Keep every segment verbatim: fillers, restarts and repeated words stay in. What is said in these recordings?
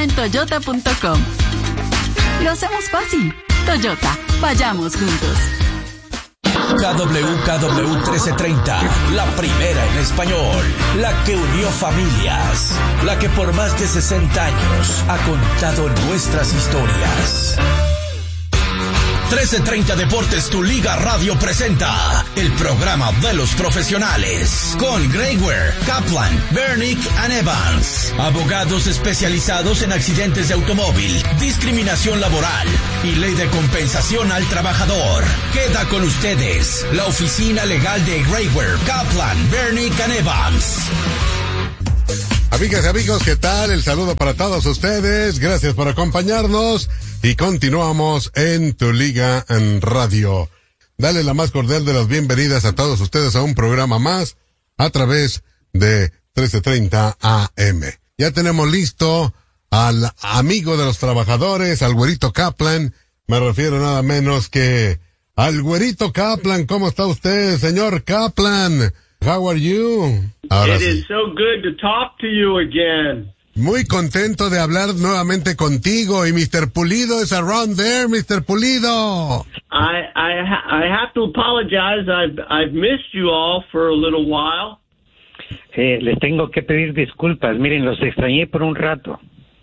en toyota punto com. Lo hacemos fácil. Toyota, vayamos juntos. K W K W trece treinta, la primera en español, la que unió familias, la que por más de sesenta años ha contado nuestras historias. trece treinta Deportes, tu Liga Radio presenta el programa de los profesionales con Greg Ware, Kaplan, Bernick and Evans, abogados especializados en accidentes de automóvil, discriminación laboral y ley de compensación al trabajador. Queda con ustedes la oficina legal de Greg Ware, Kaplan, Bernick and Evans. Amigas y amigos, ¿qué tal? El saludo para todos ustedes. Gracias por acompañarnos y continuamos en Tu Liga en Radio. Dale la más cordial de las bienvenidas a todos ustedes a un programa más a través de trece treinta A M. Ya tenemos listo al amigo de los trabajadores, al güerito Kaplan. Me refiero nada menos que al güerito Kaplan. ¿Cómo está usted, señor Kaplan? How are you? Ahora It sí. is so good to talk to you again. Muy contento de hablar nuevamente contigo. Y mister Pulido is around there, mister Pulido. I I ha- I have to apologize. I've I've missed you all for a little while. Eh, les tengo que pedir disculpas. Miren, los extrañé por un rato.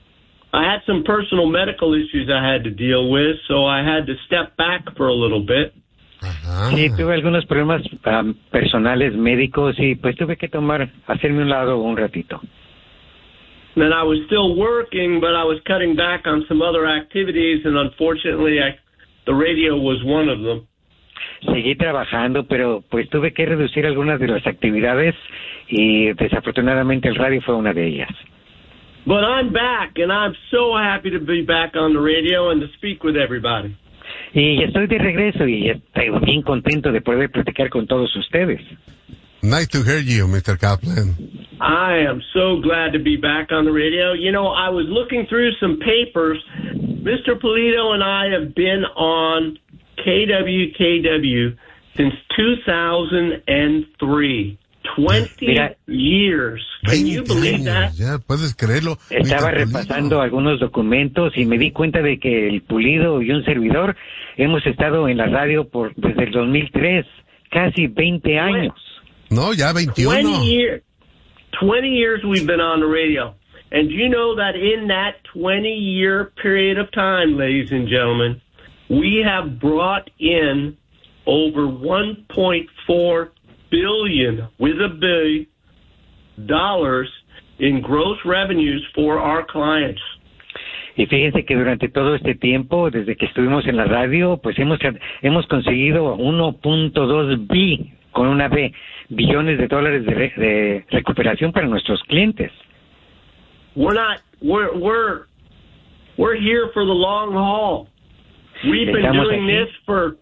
I had some personal medical issues I had to deal with, so I had to step back for a little bit. Ajá. Sí, tuve algunos problemas um, personales, médicos, y pues tuve que tomar, hacerme un lado un ratito. Then I was still working, but I was cutting back on some other activities, and unfortunately, I, the radio was one of them. Seguí trabajando, pero pues tuve que reducir algunas de las actividades y desafortunadamente el radio fue una de ellas. But I'm back, and I'm so happy to be back on the radio and to speak with everybody. Y estoy de regreso y estoy bien contento de poder platicar con todos ustedes. Nice to hear you, mister Kaplan. I am so glad to be back on the radio. You know, I was looking through some papers. Mister Pulido and I have been on K W K W since two thousand three. twenty Mira, years. Can you believe that? Ya puedes creerlo. Estaba repasando algunos documentos y me di cuenta de que el Pulido y un servidor hemos estado en la radio por desde el dos mil tres, casi veinte años. No, ya veintiuno. twenty years, twenty years we've been on the radio. And you know that in that twenty-year period of time, ladies and gentlemen, we have brought in over one point four billion with a B dollars in gross revenues for our clients. Y fíjense que durante todo este tiempo, desde que estuvimos en la radio, pues hemos hemos conseguido uno punto dos bi con una B, billones de dólares de, re, de recuperación para nuestros clientes. We're not we're we're we're here for the long haul. We've been Estamos doing aquí. this for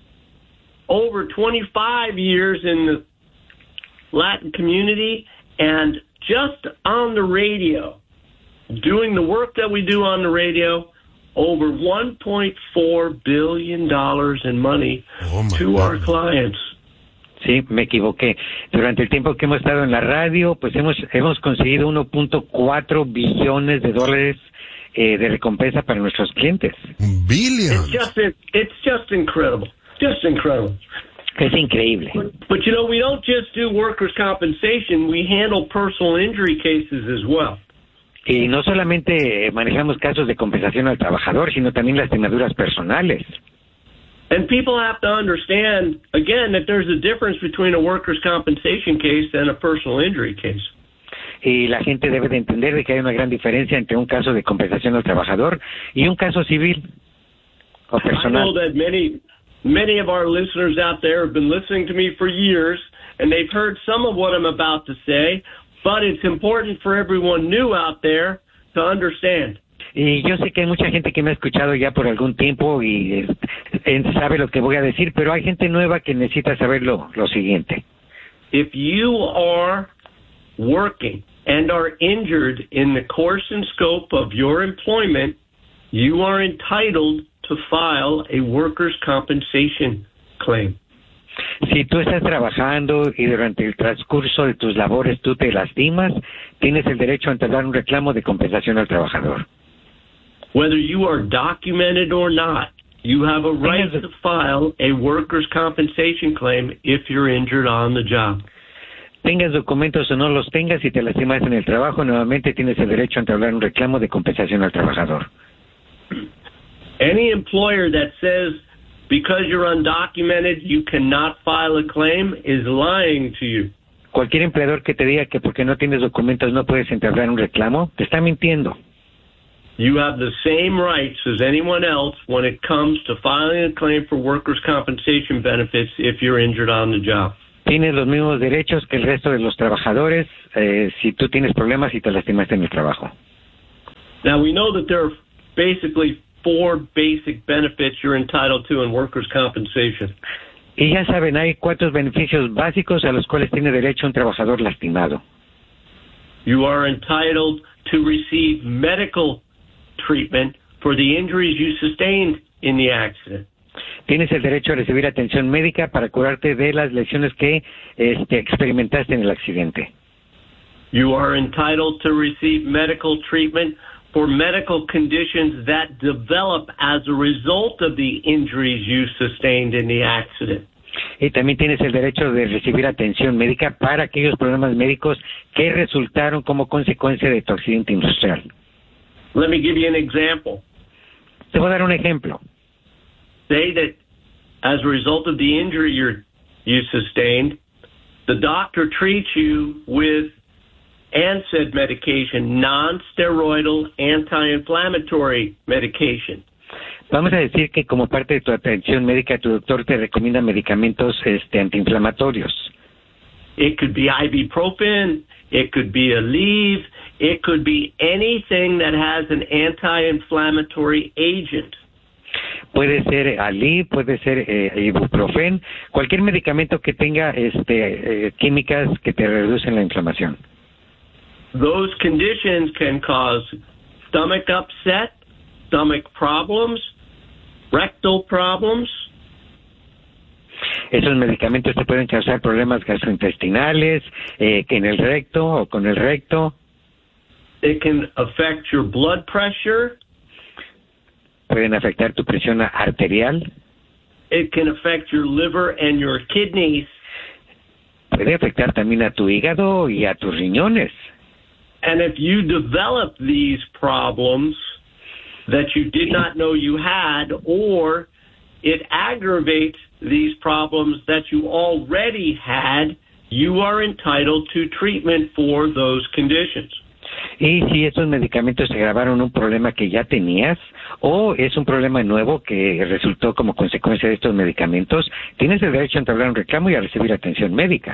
over twenty-five years in the Latin community, and just on the radio, doing the work that we do on the radio, over one point four billion dollars in money Oh, my to God. our clients. Sí, me equivoqué. Durante el tiempo que hemos estado en la radio, pues hemos hemos conseguido uno punto cuatro billones de dólares eh, de recompensa para nuestros clientes. Billion. It's just it's just incredible, just incredible. Es increíble. But, but you know, we don't just do workers' compensation; we handle personal injury cases as well. Y no solamente manejamos casos de compensación al trabajador, sino también lastimaduras personales. And people have to understand, again, that there's a difference between a workers' compensation case and a personal injury case. Y la gente debe de entender de que hay una gran diferencia entre un caso de compensación al trabajador y un caso civil o I know personal. that many, many of our listeners out there have been listening to me for years, and they've heard some of what I'm about to say, but it's important for everyone new out there to understand. Y yo sé que hay mucha gente que me ha escuchado ya por algún tiempo y eh, sabe lo que voy a decir, pero hay gente nueva que necesita saber lo, lo siguiente. If you are working and are injured in the course and scope of your employment, you are entitled to file a workers' compensation claim. Si tú estás trabajando y durante el transcurso de tus labores tú te lastimas, tienes el derecho a entablar un reclamo de compensación al trabajador. whether you are documented or not, you have a right to file a workers' compensation claim if you're injured on the job. Tengas documentos o no los tengas, si te lastimas en el trabajo, nuevamente tienes el derecho a entablar un reclamo de compensación al trabajador. Any employer that says because you're undocumented you cannot file a claim is lying to you. Cualquier empleador que te diga que porque no tienes documentos no puedes entablar un reclamo, te está mintiendo. You have the same rights as anyone else when it comes to filing a claim for workers' compensation benefits if you're injured on the job. Tienes los mismos derechos que el resto de los trabajadores eh, si tú tienes problemas y te lastimaste en el trabajo. Now, we know that there are basically four basic benefits you're entitled to in workers' compensation. Y ya saben, hay cuatro beneficios básicos a los cuales tiene derecho un trabajador lastimado. You are entitled to receive medical treatment for the injuries you sustained in the accident. Tienes el derecho a recibir atención médica para curarte de las lesiones que este, experimentaste en el accidente. You are entitled to receive medical treatment for medical conditions that develop as a result of the injuries you sustained in the accident. Y también tienes el derecho de recibir atención médica para aquellos problemas médicos que resultaron como consecuencia de tu accidente industrial. Let me give you an example. Te voy a dar un ejemplo. Say that as a result of the injury you're, you sustained, the doctor treats you with N SAID medication, non-steroidal anti-inflammatory medication. Vamos a decir que como parte de tu atención médica, tu doctor te recomienda medicamentos este, antiinflamatorios. It could be ibuprofen, it could be Aleve, it could be anything that has an anti-inflammatory agent. Puede ser Aleve, puede ser eh, ibuprofen, cualquier medicamento que tenga este, eh, químicas que te reducen la inflamación. Those conditions can cause stomach upset, stomach problems, rectal problems. Esos medicamentos te pueden causar problemas gastrointestinales, eh, en el recto o con el recto. It can affect your blood pressure. Pueden afectar tu presión arterial. It can affect your liver and your kidneys. Puede afectar también a tu hígado y a tus riñones. And if you develop these problems that you did not know you had, or it aggravates these problems that you already had, you are entitled to treatment for those conditions. Y si esos medicamentos se agravaron un problema que ya tenías, o es un problema nuevo que resultó como consecuencia de estos medicamentos, tienes el derecho a entablar un reclamo y a recibir atención médica.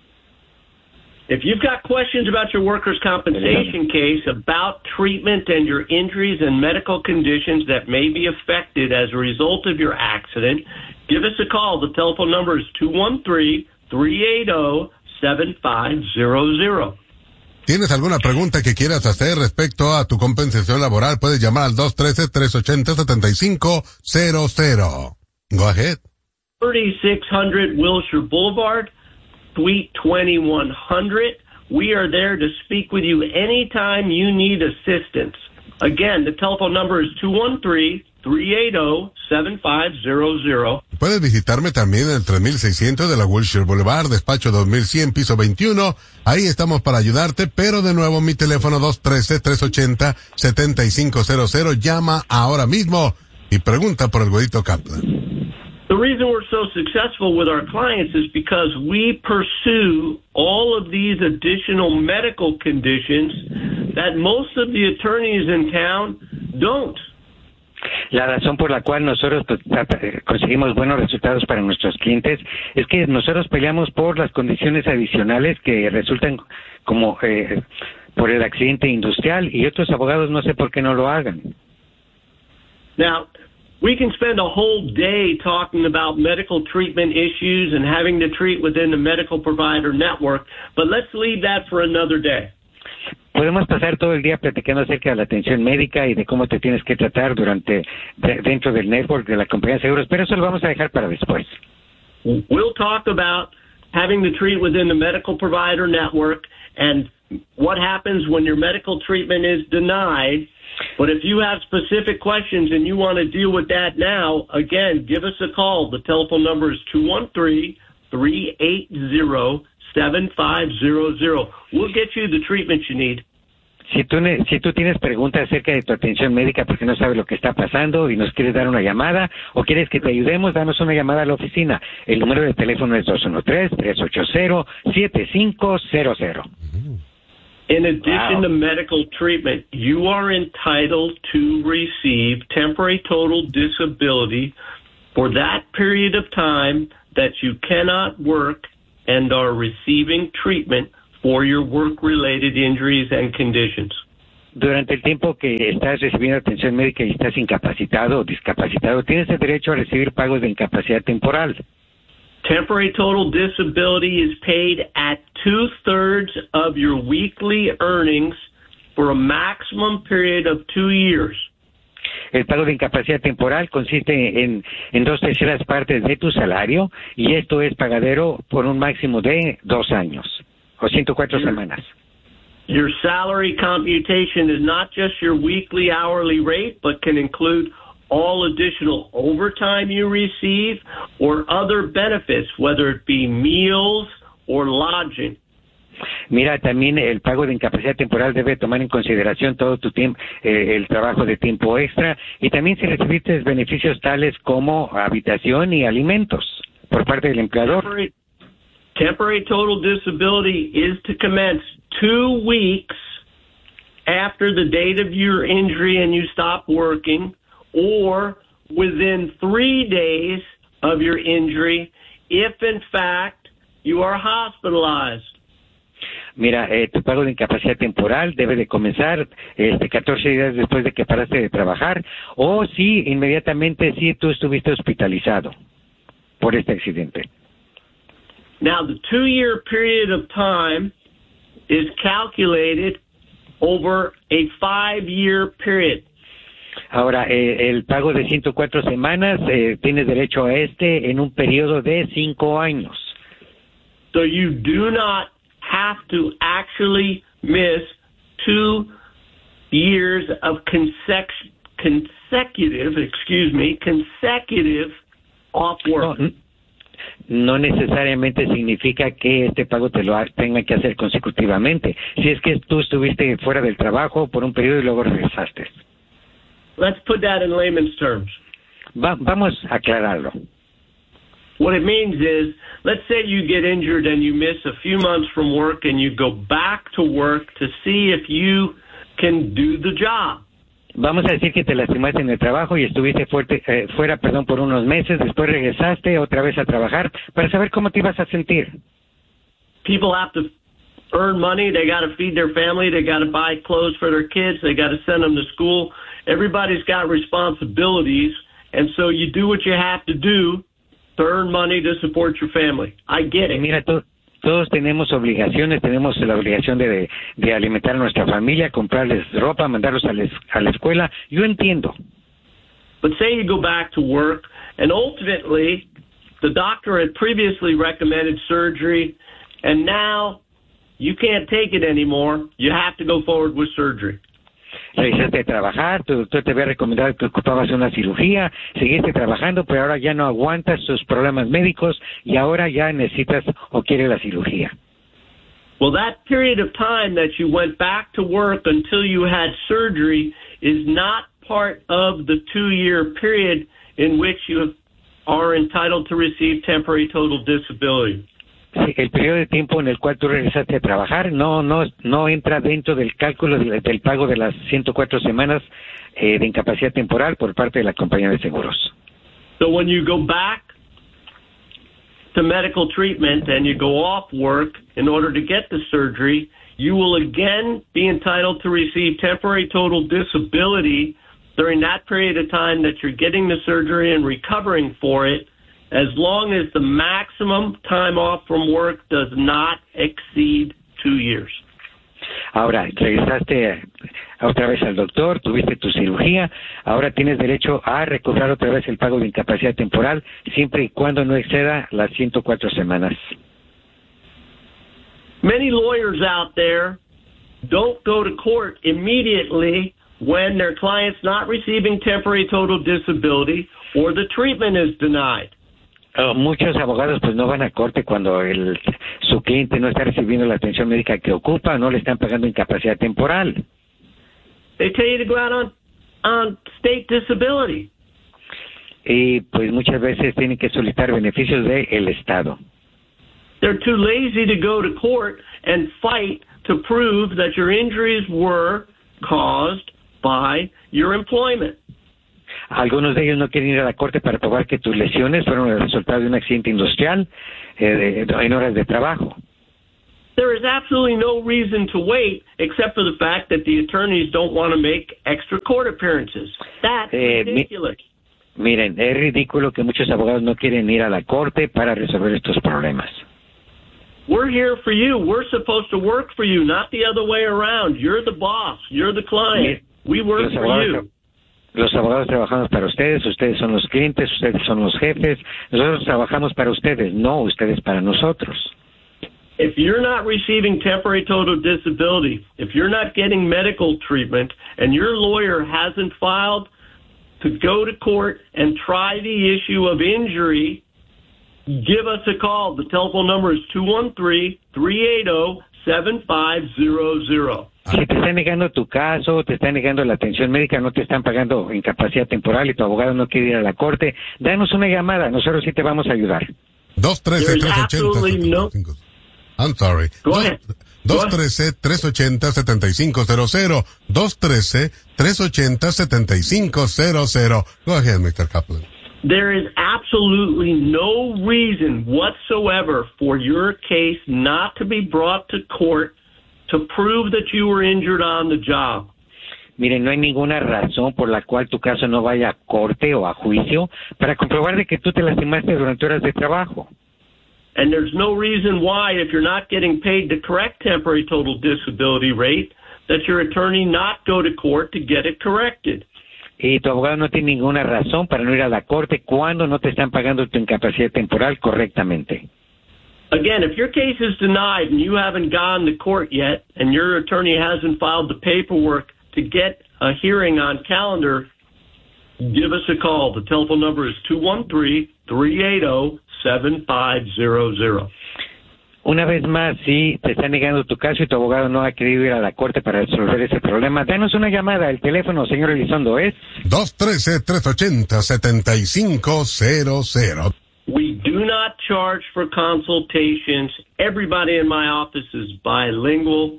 If you've got questions about your workers' compensation case, about treatment and your injuries and medical conditions that may be affected as a result of your accident, give us a call. The telephone number is two one three, three eight zero, seven five zero zero. ¿Tienes alguna pregunta que quieras hacer respecto a tu compensación laboral? Puedes llamar al dos uno tres, tres ocho cero, siete cinco cero cero. Go ahead. thirty-six hundred Wilshire Boulevard, Suite twenty-one hundred. We are there to speak with you anytime you need assistance. Again, the telephone number is two one three, three eight zero, seven five zero zero. Puedes visitarme también en el tres mil seiscientos de la Wilshire Boulevard, despacho dos mil cien, piso veintiuno. Ahí estamos para ayudarte, pero de nuevo mi teléfono dos uno tres, tres ocho cero, siete cinco cero cero. Llama ahora mismo y pregunta por el Güerito Kaplan. The reason we're so successful with our clients is because we pursue all of these additional medical conditions that most of the attorneys in town don't. La razón por la cual nosotros pues, conseguimos buenos resultados para nuestros clientes es que nosotros peleamos por las condiciones adicionales que resultan como eh, por el accidente industrial, y otros abogados no sé por qué no lo hagan. Now, we can spend a whole day talking about medical treatment issues and having to treat within the medical provider network, but let's leave that for another day. Podemos pasar todo el día platicando acerca de la atención médica y de cómo te tienes que tratar durante de, dentro del network de la compañía de seguros, pero eso lo vamos a dejar para después. We'll talk about having to treat within the medical provider network and what happens when your medical treatment is denied But if you have specific questions and you want to deal with that now, again, give us a call. The telephone number is two one three, three eight zero, seven five zero zero. We'll get you the treatment you need. Si tú, ne- si tú tienes preguntas acerca de tu atención médica porque no sabes lo que está pasando y nos quieres dar una llamada o quieres que te ayudemos, danos una llamada a la oficina. El número de teléfono es dos uno tres, tres ocho cero, siete cinco cero cero. In addition Wow. to medical treatment, you are entitled to receive temporary total disability for that period of time that you cannot work and are receiving treatment for your work-related injuries and conditions. Durante el tiempo que estás recibiendo atención médica y estás incapacitado o discapacitado, tienes el derecho a recibir pagos de incapacidad temporal. Temporary total disability is paid at two-thirds of your weekly earnings for a maximum period of two years. El pago de incapacidad temporal consiste en, en dos terceras partes de tu salario y esto es pagadero por un máximo de dos años o ciento cuatro semanas. Your salary computation is not just your weekly hourly rate, but can include all additional overtime you receive or other benefits, whether it be meals or lodging. Mira, también el pago de incapacidad temporal debe tomar en consideración todo tu tiempo, eh, el trabajo de tiempo extra y también si recibiste beneficios tales como habitación y alimentos por parte del empleador. Temporary, temporary total disability is to commence two weeks after the date of your injury and you stop working, or within three days of your injury if, in fact, you are hospitalized. Mira, eh, tu pago de incapacidad temporal debe de comenzar este catorce días después de que paraste de trabajar o si inmediatamente si tú estuviste hospitalizado por este accidente. Now, the two-year period of time is calculated over a five-year period. Ahora, eh, el pago de ciento cuatro semanas, eh, tienes derecho a este en un periodo de cinco años. So you do not have to actually miss two years of consec- consecutive, excuse me, consecutive off work. No, no necesariamente significa que este pago te lo ha- tenga que hacer consecutivamente. Si es que tú estuviste fuera del trabajo por un periodo y luego regresaste. Let's put that in layman's terms. Va- vamos a aclararlo. What it means is, let's say you get injured and you miss a few months from work and you go back to work to see if you can do the job. Vamos a decir que te lastimaste en el trabajo y estuviste fuerte, eh, fuera perdón, por unos meses, después regresaste otra vez a trabajar para saber cómo te ibas a sentir. People have to earn money, they got to feed their family, they got to buy clothes for their kids, they got to send them to school. Everybody's got responsibilities, and so you do what you have to do to earn money to support your family. I get it. Mira, to- todos tenemos obligaciones, tenemos la obligación de, de, de alimentar a nuestra familia, comprarles ropa, mandarlos a, les, a la escuela. Yo entiendo. But say you go back to work, and ultimately, the doctor had previously recommended surgery, and now you can't take it anymore. You have to go forward with surgery. Regresaste a trabajar, tú, tú te había recomendado que ocupabas una cirugía, seguiste trabajando, pero ahora ya no aguantas tus problemas médicos y ahora ya necesitas o quieres la cirugía. Well, that period of time that you went back to work until you had surgery is not part of the two-year period in which you are entitled to receive temporary total disability. Sí, el periodo de tiempo en el cual tú regresaste a trabajar no no no entra dentro del cálculo del, del pago de las ciento cuatro semanas eh, de incapacidad temporal por parte de la compañía de seguros. So when you go back to medical treatment and you go off work in order to get the surgery, you will again be entitled to receive temporary total disability during that period of time that you're getting the surgery and recovering for it, as long as the maximum time off from work does not exceed two years. Ahora, regresaste otra vez al doctor, tuviste tu cirugía, ahora tienes derecho a recobrar otra vez el pago de incapacidad temporal, siempre y cuando no exceda las ciento cuatro semanas. Many lawyers out there don't go to court immediately when their client's not receiving temporary total disability or the treatment is denied. Uh, muchos abogados pues no van a corte cuando el, su cliente no está recibiendo la atención médica que ocupa, no le están pagando incapacidad temporal. They tell you to go out on, on state disability. Y pues muchas veces tienen que solicitar beneficios del Estado. They're too lazy to go to court and fight to prove that your injuries were caused by your employment. Algunos de ellos no quieren ir a la corte para probar que tus lesiones fueron el resultado de un accidente industrial eh, de, en horas de trabajo. There is absolutely no reason to wait except for the fact that the attorneys don't want to make extra court appearances. That's eh, ridiculous. Mi, miren, es ridículo que muchos abogados no quieren ir a la corte para resolver estos problemas. We're here for you. We're supposed to work for you, not the other way around. You're the boss. You're the client. We work for you. Los abogados trabajamos para ustedes, ustedes son los clientes, ustedes son los jefes. Nosotros trabajamos para ustedes, no ustedes para nosotros. If you're not receiving temporary total disability, if you're not getting medical treatment, and your lawyer hasn't filed to go to court and try the issue of injury, give us a call. The telephone number is two one three, three eight zero, seven five zero zero. Si te están negando tu caso, te están negando la atención médica, no te están pagando incapacidad temporal y tu abogado no quiere ir a la corte, danos una llamada, nosotros sí te vamos a ayudar. dos uno tres, tres ocho cero. No... I'm sorry. Go ahead. dos uno tres, tres ocho cero, siete cinco cero cero. dos uno tres, tres ocho cero, siete cinco cero cero. Go ahead, mister Kaplan. There is absolutely no reason whatsoever for your case not to be brought to court to prove that you were injured on the job. Miren, no hay ninguna razón por la cual tu caso no vaya a corte o a juicio para comprobar de que tú te lastimaste durante horas de trabajo. And there's no reason why, if you're not getting paid the correct temporary total disability rate, that your attorney not go to court to get it corrected. Y tu abogado no tiene ninguna razón para no ir a la corte cuando no te están pagando tu incapacidad temporal correctamente. Again, if your case is denied and you haven't gone to court yet and your attorney hasn't filed the paperwork to get a hearing on calendar, give us a call. The telephone number is two one three, three eight zero, seven five zero zero. Una vez más, si te está negando tu caso y tu abogado no ha querido ir a la corte para resolver ese problema, danos una llamada. El teléfono, señor Elizondo, es dos uno tres, tres ocho cero, siete cinco cero cero. We do not charge for consultations. Everybody in my office is bilingual.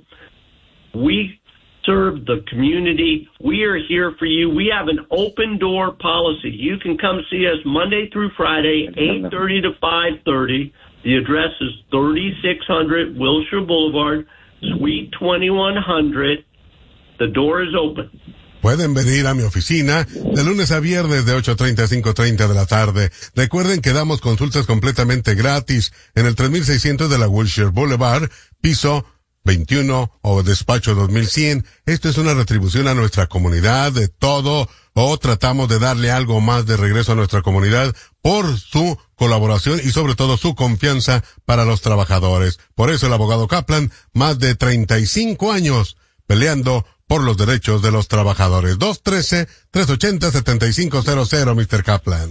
We serve the community. We are here for you. We have an open door policy. You can come see us Monday through Friday, eight thirty to five thirty. The address is thirty-six hundred Wilshire Boulevard, Suite twenty-one hundred. The door is open. Pueden venir a mi oficina de lunes a viernes de ocho treinta a cinco treinta de la tarde. Recuerden que damos consultas completamente gratis en el tres mil seiscientos de la Wilshire Boulevard, piso veintiuno o despacho dos mil cien. Esto es una retribución a nuestra comunidad de todo, o tratamos de darle algo más de regreso a nuestra comunidad por su colaboración y sobre todo su confianza para los trabajadores. Por eso el abogado Kaplan, más de treinta y cinco años peleando por los derechos de los trabajadores. dos uno tres, tres ocho cero, siete cinco cero cero, mister Kaplan.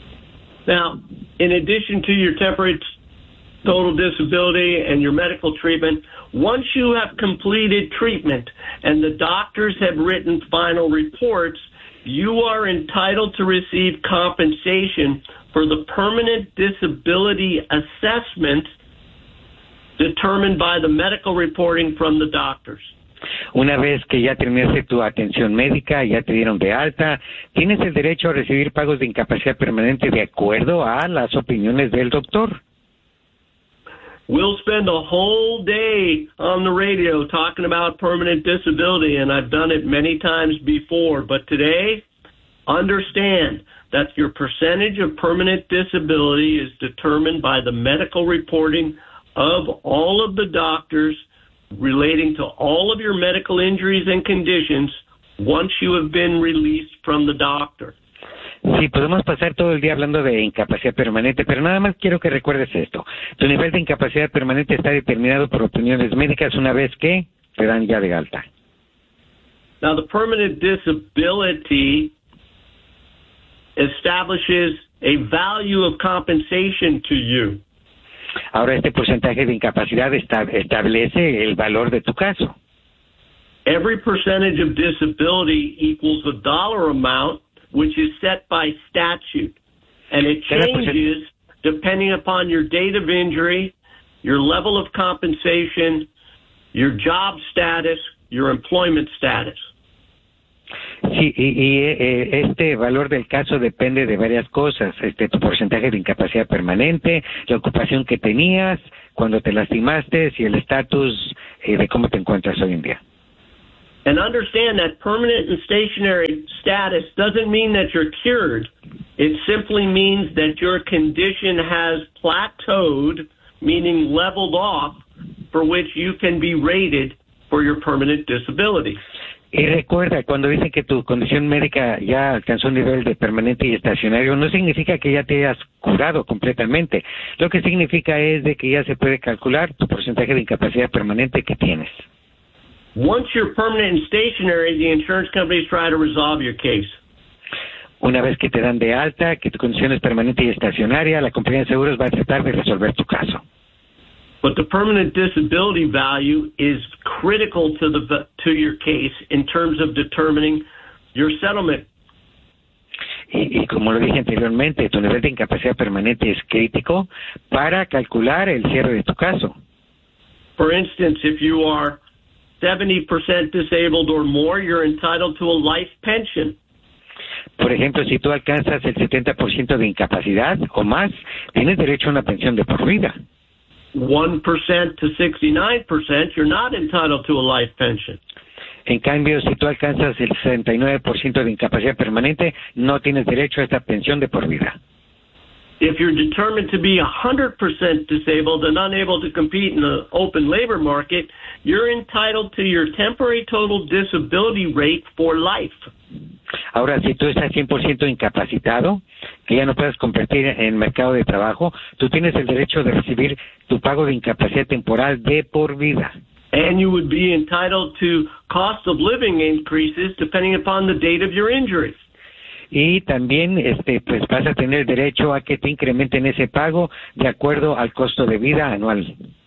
Now, in addition to your temporary total disability and your medical treatment, once you have completed treatment and the doctors have written final reports, you are entitled to receive compensation for the permanent disability assessment determined by the medical reporting from the doctors. Una vez que ya terminaste tu atención médica, ya te dieron de alta, tienes el derecho a recibir pagos de incapacidad permanente de acuerdo a las opiniones del doctor. We'll spend a whole day on the radio talking about permanent disability, and I've done it many times before. But today, understand that your percentage of permanent disability is determined by the medical reporting of all of the doctors relating to all of your medical injuries and conditions once you have been released from the doctor. Sí, podemos pasar todo el día hablando de incapacidad permanente, pero nada más quiero que recuerdes esto. Tu nivel de incapacidad permanente está determinado por opiniones médicas una vez que te dan ya de alta. Now, the permanent disability establishes a value of compensation to you. Ahora, este porcentaje de incapacidad esta- establece el valor de tu caso. Every percentage of disability equals a dollar amount, which is set by statute. And it changes depending upon your date of injury, your level of compensation, your job status, your employment status. Sí, y, y eh, este valor del caso depende de varias cosas, este, tu porcentaje de incapacidad permanente, la ocupación que tenías, cuando te lastimaste y el estatus eh, de cómo te encuentras hoy en día. And understand that permanent and stationary status doesn't mean that you're cured. It simply means that your condition has plateaued, meaning leveled off, for which you can be rated for your permanent disability. Y recuerda, cuando dicen que tu condición médica ya alcanzó un nivel de permanente y estacionario, no significa que ya te hayas curado completamente. Lo que significa es de que ya se puede calcular tu porcentaje de incapacidad permanente que tienes. Once you're permanent and stationary, the insurance companies try to resolve your case. Una vez que te dan de alta, que tu condición es permanente y estacionaria, la compañía de seguros va a tratar de resolver tu caso. But the permanent disability value is critical to the to your case in terms of determining your settlement. Y, y como lo dije anteriormente, tu nivel de incapacidad permanente es crítico para calcular el cierre de tu caso. For instance, if you are seventy percent disabled or more, you're entitled to a life pension. Por ejemplo, si tú alcanzas el setenta por ciento de incapacidad o más, tienes derecho a una pensión de por vida. one percent to sixty-nine percent, you're not entitled to a life pension. En cambio, si tú alcanzas el sesenta y nueve por ciento de incapacidad permanente, no tienes derecho a esta pensión de por vida. If you're determined to be one hundred percent disabled and unable to compete in the open labor market, you're entitled to your temporary total disability rate for life. Ahora, si tú estás cien por ciento incapacitado, que ya no puedes competir en el mercado de trabajo, tú tienes el derecho de recibir tu pago de incapacidad temporal de por vida. And you would be entitled to cost of living increases depending upon the date of your injury. Y también este, pues vas a tener derecho a que te incrementen ese pago de acuerdo al costo de vida anual.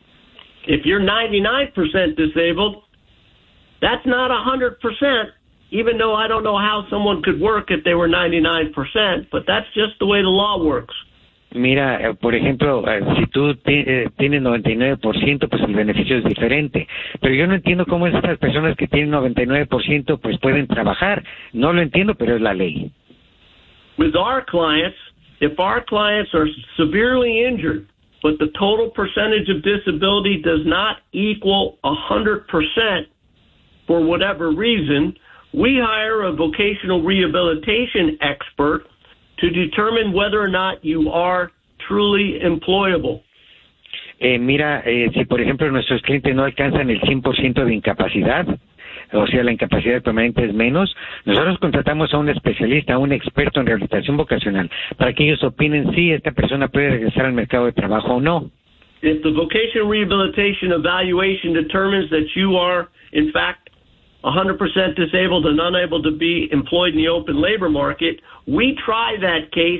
If you're ninety-nine percent disabled, that's not one hundred percent, even though I don't know how someone could work if they were ninety-nine percent, but that's just the way the law works. Mira, por ejemplo, si tú tienes noventa y nueve por ciento, pues el beneficio es diferente. Pero yo no entiendo cómo estas personas que tienen noventa y nueve por ciento pues pueden trabajar. No lo entiendo, pero es la ley. With our clients, if our clients are severely injured, but the total percentage of disability does not equal one hundred percent for whatever reason, we hire a vocational rehabilitation expert to determine whether or not you are truly employable. Eh, mira, eh, si por ejemplo nuestros clientes no alcanzan el cien por ciento de incapacidad, o sea, la incapacidad permanente es menos, nosotros contratamos a un especialista, a un experto en rehabilitación vocacional, para que ellos opinen si esta persona puede regresar al mercado de trabajo o no. If the vocational rehabilitation evaluation determines that you are, in fact, one hundred percent disabled and unable to be employed in the open labor market, we try that case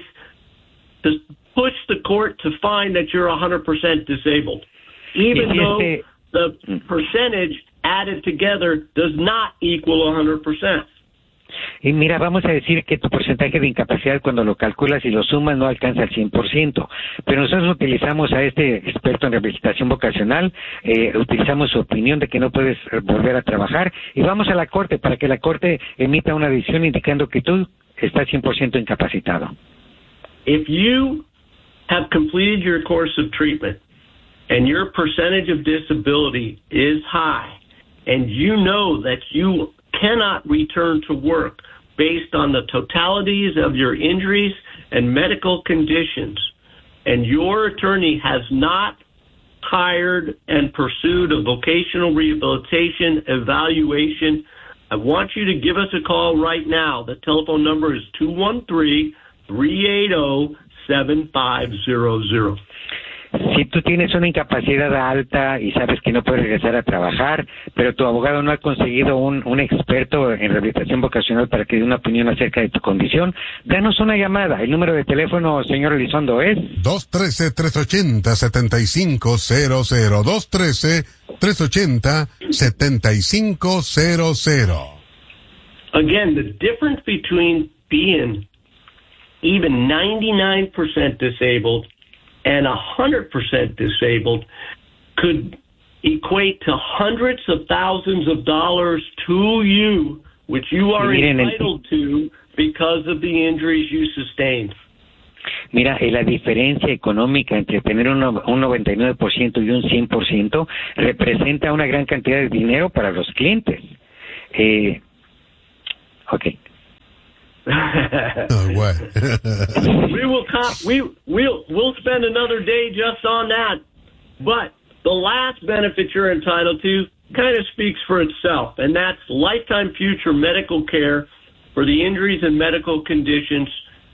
to push the court to find that you're one hundred percent disabled, even si though este... the percentage added together does not equal one hundred percent. Y mira, vamos a decir que tu porcentaje de incapacidad cuando lo calculas y lo sumas no alcanza el cien por ciento, pero nosotros utilizamos a este experto en rehabilitación vocacional, eh, utilizamos su opinión de que no puedes volver a trabajar y vamos a la corte para que la corte emita una decisión indicando que tú estás cien por ciento incapacitado. If you have completed your course of treatment and your percentage of disability is high and you know that you cannot return to work based on the totalities of your injuries and medical conditions, and your attorney has not hired and pursued a vocational rehabilitation evaluation, I want you to give us a call right now. The telephone number is two one three, three eight zero, seven five zero zero. Si tú tienes una incapacidad alta y sabes que no puedes regresar a trabajar, pero tu abogado no ha conseguido un, un experto en rehabilitación vocacional para que dé una opinión acerca de tu condición, danos una llamada. El número de teléfono, señor Elizondo, es dos uno tres, tres ocho cero, siete cinco cero cero. dos uno tres, tres ocho cero, siete cinco cero cero. Again, the difference between being even ninety-nine percent disabled and one hundred percent disabled could equate to hundreds of thousands of dollars to you, which you are entitled to because of the injuries you sustained. Mira, eh, la diferencia económica entre tener un, un noventa y nueve por ciento y un cien por ciento representa una gran cantidad de dinero para los clientes. Eh, ok. Oh, what? we will comp- we we'll we'll spend another day just on that, but the last benefit you're entitled to kind of speaks for itself, and that's lifetime future medical care for the injuries and medical conditions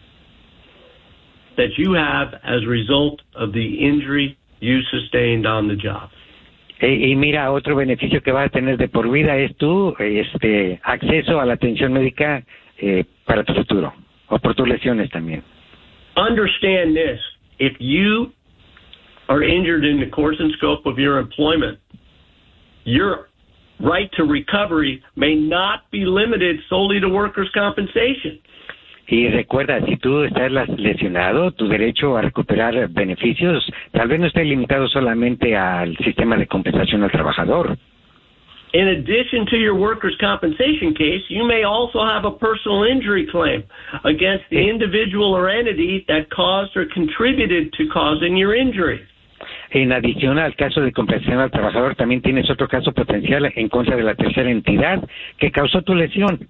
that you have as a result of the injury you sustained on the job. Y, y mira, otro beneficio que vas a tener de por vida es tu este acceso a la atención médica eh, para tu futuro, o por tus lesiones también. Understand this. If you are injured in the course and scope of your employment, your right to recovery may not be limited solely to workers' compensation. Y recuerda, si tú estás lesionado, tu derecho a recuperar beneficios tal vez no esté limitado solamente al sistema de compensación al trabajador. In addition to your workers' compensation case, you may also have a personal injury claim against the individual or entity that caused or contributed to causing your injury. En adición al caso de compensación al trabajador, también tienes otro caso potencial en contra de la tercera entidad que causó tu lesión.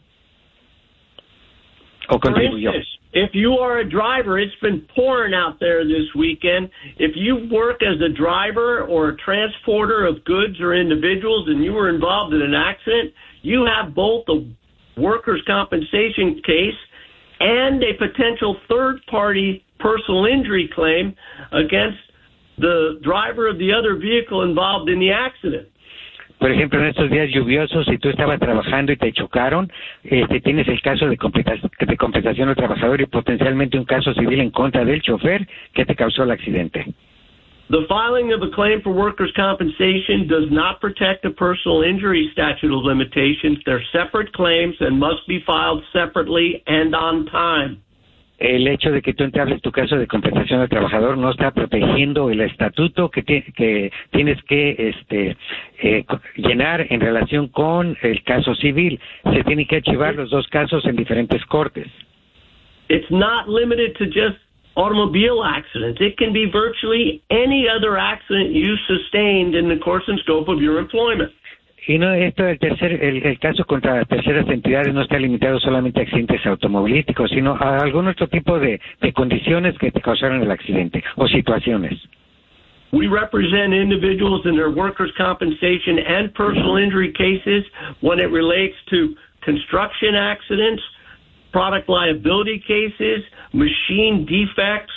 O For instance, if you are a driver, it's been pouring out there this weekend. If you work as a driver or a transporter of goods or individuals and you were involved in an accident, you have both a workers' compensation case and a potential third-party personal injury claim against the driver of the other vehicle involved in the accident. Por ejemplo, en estos días lluviosos, si tú estabas trabajando y te chocaron, este, tienes el caso de, compensa- de compensación al trabajador y potencialmente un caso civil en contra del chofer que te causó el accidente. The filing of a claim for workers' compensation does not protect a personal injury statute of limitations. They're separate claims and must be filed separately and on time. El hecho de que tú entables tu caso de compensación al trabajador no está protegiendo el estatuto que, te, que tienes que este, eh, llenar en relación con el caso civil. Se tienen que archivar los dos casos en diferentes cortes. It's not limited to just automobile accidents. It can be virtually any other accident you sustained in the course and scope of your employment. Y no, esto el tercer, el, el caso contra terceras entidades no está limitado solamente a accidentes automovilísticos, sino a algún otro tipo de, de condiciones que te causaron el accidente o situaciones. We represent individuals in their workers' compensation and personal injury cases when it relates to construction accidents, product liability cases, machine defects,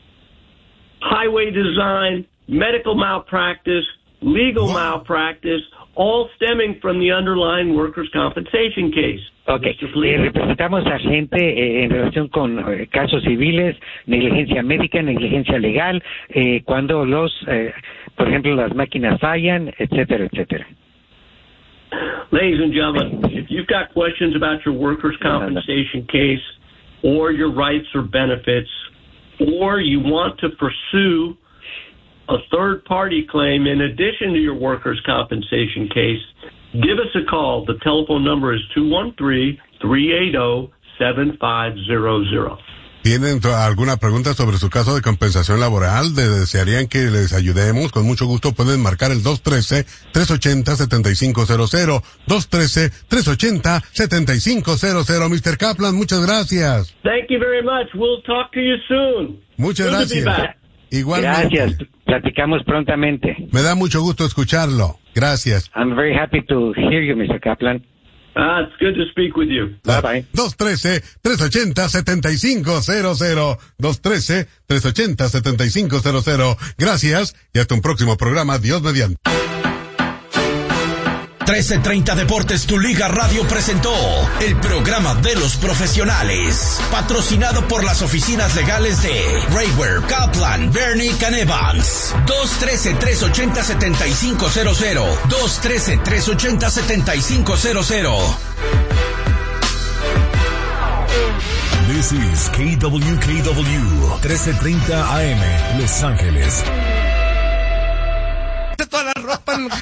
highway design, medical malpractice, legal malpractice, all stemming from the underlying workers' compensation case. Okay. Eh, representamos a gente eh, en relación con eh, casos civiles, negligencia médica, negligencia legal, eh, cuando los, eh, por ejemplo, las máquinas fallan, etcétera, etcétera. Ladies and gentlemen, if you've got questions about your workers' compensation case or your rights or benefits, or you want to pursue a third-party claim in addition to your workers' compensation case, give us a call. The telephone number is two one three, three eight zero, seven five zero zero. ¿Tienen alguna pregunta sobre su caso de compensación laboral? ¿De ¿Desearían que les ayudemos? Con mucho gusto pueden marcar el dos uno tres, tres ocho cero, siete cinco cero cero. dos uno tres, tres ocho cero, siete cinco cero cero. mister Kaplan, muchas gracias. Thank you very much. We'll talk to you soon. Muchas Good to be gracias. back. Igualmente. Gracias. Platicamos prontamente. Me da mucho gusto escucharlo. Gracias. I'm very happy to hear you, mister Kaplan. Ah, it's good to speak with you. Bye bye. dos uno tres, tres ocho cero, siete cinco cero cero. dos uno tres, tres ocho cero, siete cinco cero cero. Gracias y hasta un próximo programa. Dios mediante. trece treinta Deportes, tu Liga Radio presentó el programa de los profesionales, patrocinado por las oficinas legales de Raywear, Kaplan, Bernick and Evans. dos uno tres, tres ocho cero, siete cinco cero cero. dos uno tres, tres ocho cero, siete cinco cero cero. This is K W K W, trece treinta A M, Los Ángeles. Toda la ropa en...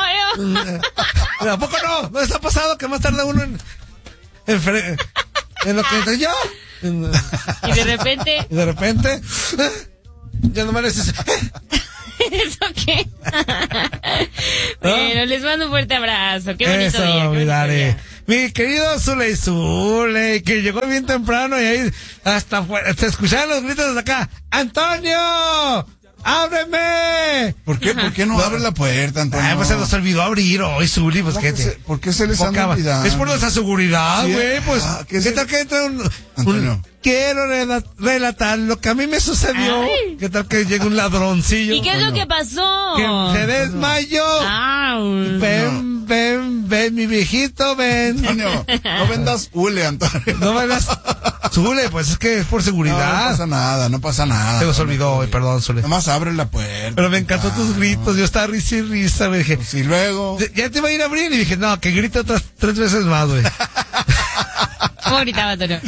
¿A poco no? ¿No les ha pasado que más tarde uno en, en, fre... en lo que entré yo? En... Y de repente... Y de repente... Ya no me dices... ¿Eso qué? Bueno, les mando un fuerte abrazo. Qué bonito Eso, día. Qué mi bonito Dari. día. Mi querido Zuley Zuley, que llegó bien temprano y ahí hasta fuera, se escuchaban los gritos desde acá. ¡Antonio! ¡Ábreme! ¿Por qué, ¿por qué no, no abre la puerta, Antonio? Ay, pues se nos olvidó abrir hoy, Zuli, pues qué te... ¿Por qué se les ha olvidado? Es por nuestra seguridad, güey, sí, pues, ah, ¿qué, ¿qué tal que entra un... Antonio. un quiero relatar lo que a mí me sucedió. Ay. ¿Qué tal que llega un ladroncillo? ¿Y qué es lo que pasó? Que se desmayó. Ah, ven, no. ven, ven, mi viejito, ven. Antonio, no vendas hule, Antonio. No vendas Zule, pues es que es por seguridad. No, no pasa nada, no pasa nada. Se nos olvidó hoy, perdón, Zule. Nomás abre la puerta. Pero me encantó claro. tus gritos, yo estaba risa y risa, me dije. Pues y luego. Ya te iba a ir a abrir y dije, no, que grite otras tres veces más, güey. ¿Cómo gritaba, Antonio?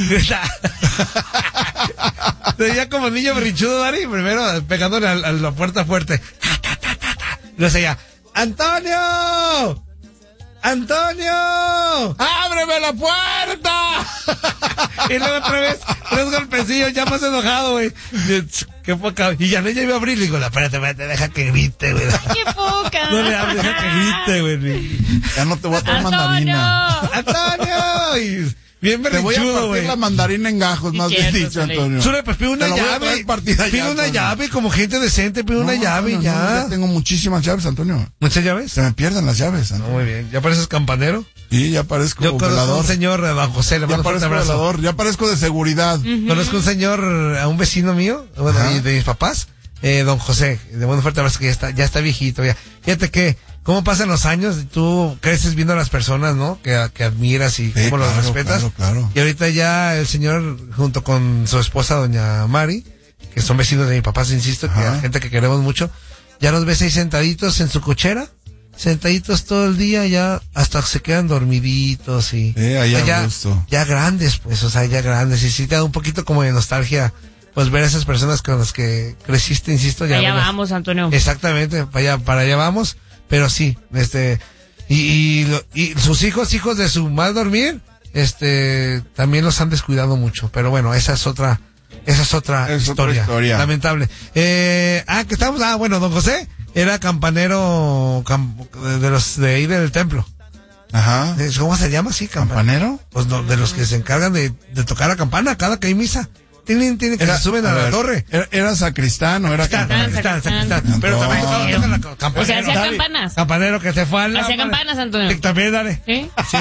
Sería como niño berrinchudo, Dari, primero pegándole a, a la puerta fuerte. Y luego seguía, ¡Antonio! ¡Antonio! ¡Ábreme la puerta! Y luego otra vez, tres golpecillos, ya más enojado, güey. Qué poca. Y ya no, ya iba a abrir, le digo, espérate, espérate, deja que grite, güey. ¡Qué poca! No le hables, deja que grite, güey. Ya no te voy a traer mandarina. ¡Antonio! Y bien te voy a berrinchudo, partir güey. la mandarina en gajos, más bien dicho, Antonio. Zule, pues pide una Te lo voy a llave. traer partida Pide ya, una Antonio. llave, como gente decente, pide una No, llave no, y ya. no, ya tengo muchísimas llaves, Antonio. ¿Muchas llaves? Se me pierden las llaves, No, Antonio. muy bien. ¿Ya pareces campanero? Y ya parezco Yo conozco a velador. un señor, eh, don José, le Ya mando un fuerte parezco abrazo. velador, ya parezco de seguridad. Mm. Conozco a un señor, a un vecino mío, bueno, Ajá. de, de mis papás, eh, don José, le mando un fuerte abrazo, que ya está, ya está viejito, ya. Fíjate que, cómo pasan los años, tú creces viendo a las personas, ¿no? Que, que admiras y Sí, cómo los claro, respetas. claro, claro. Y ahorita ya el señor, junto con su esposa, doña Mari, que son vecinos de mi papá, insisto, que Ajá. es gente que queremos mucho, ya los ves ahí sentaditos en su cochera, sentaditos todo el día, ya hasta se quedan dormiditos y Sí, ahí a ya, gusto. ya grandes, pues, o sea, ya grandes, y sí te da un poquito como de nostalgia, pues ver a esas personas con las que creciste, insisto, ya Allá verlas. vamos, Antonio. Exactamente, para allá, para allá vamos, pero sí, este, y, y, lo- y sus hijos, hijos de su mal dormir, este, también los han descuidado mucho, pero bueno, esa es otra, esa es otra, Es otra historia, historia. lamentable. Eh, ah, que estamos, ah, bueno, don José era campanero cam- de, de los de ahí del templo. Ajá. ¿Cómo se llama? Sí, campanero. ¿Campanero? Pues no, de los que se encargan de, de tocar la campana cada que hay misa. Tienen, tienen que se suben a, la ver, torre. ¿Era, era sacristán o era Sacristán, campanero? sacristán, sacristán. sacristán. Pero también Antonio. tocan- tocan la ca- campanero. O sea, hacía Dale. campanas. Campanero que se fue al... Hacía campanas, Antonio. Sí, también, dale. ¿Sí? Sí.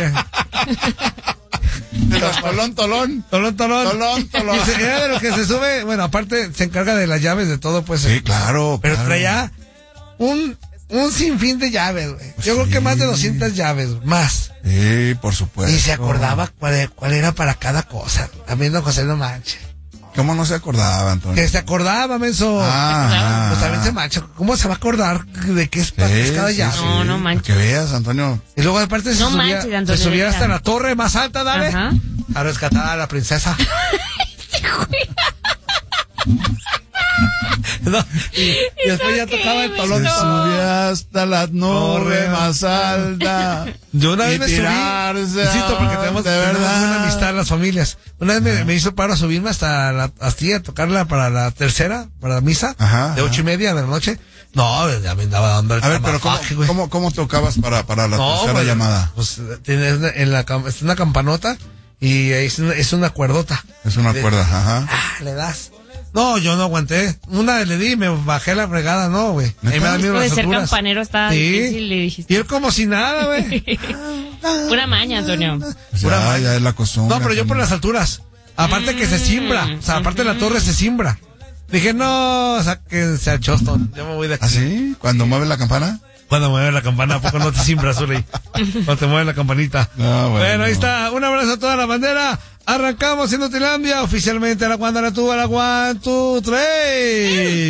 De los tolón, tolón. Tolón, tolón. Tolón, tolón. Y se- era de los que se sube, bueno, aparte se encarga de las llaves, de todo, pues. Sí, claro. Pero claro. traía un, un sinfín de llaves, güey. Yo creo que más de doscientas llaves, más. Sí, por supuesto. Y se acordaba cuál, cuál era para cada cosa. También don José no manche. ¿Cómo no se acordaba, Antonio? Que se acordaba, menso. Ah, Pues también se mancha. ¿Cómo se va a acordar de qué es, para qué es cada llave? No, no Para manches. que veas, Antonio. Y luego aparte se No subía, manches, Antonio, se subía neta. hasta la torre más alta, dale. Ajá. A rescatar a la princesa. No, y, y después ya qué, tocaba el güey? tolón. Se No. subía hasta la torre Torre más alta. Yo una vez Y me subí, tirarse, insisto, porque tenemos, de tenemos verdad. una amistad las familias. Una vez me, me hizo paro subirme hasta la, hasta a tocarla para la tercera, para la misa, Ajá, de ocho ajá. y media de la noche. No, ya me andaba dando el A ver, pero ¿cómo, tamafaje, güey. cómo, cómo tocabas para, para la No, tercera pues, llamada? Pues tienes una- en la cam- es una campanota y es una, es una cuerdota. Es una Le- cuerda, ajá. Ah, le das. No, yo no aguanté. Una le di y me bajé la fregada, no, güey. Ahí me da miedo Puede las ser alturas. campanero, está Sí. difícil, le dijiste. Y él como si nada, güey. Pura maña, Antonio. Ya, ya es la costumbre. No, pero yo por las alturas. Aparte que se simbra. O sea, aparte de la torre se simbra. Dije, no, sáquense a Choston. Yo me voy de aquí. ¿Ah, sí? ¿Cuando mueve la campana? Cuando mueve la campana, ¿a poco no te simbras, Uli? Cuando te mueve la campanita. No, bueno. Bueno, ahí está. Un abrazo a toda la bandera. Arrancamos en Utilandia. Oficialmente a la Guandana tú, a la one, two, three.